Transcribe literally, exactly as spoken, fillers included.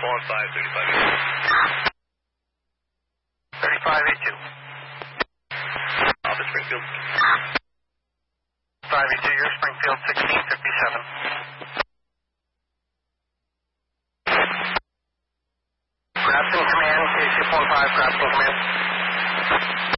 four five, thirty-five E two. thirty-five E two. Office Springfield. five E two, you're Springfield, sixteen fifty-seven. Grafton Command, K six one five, Grafton Command.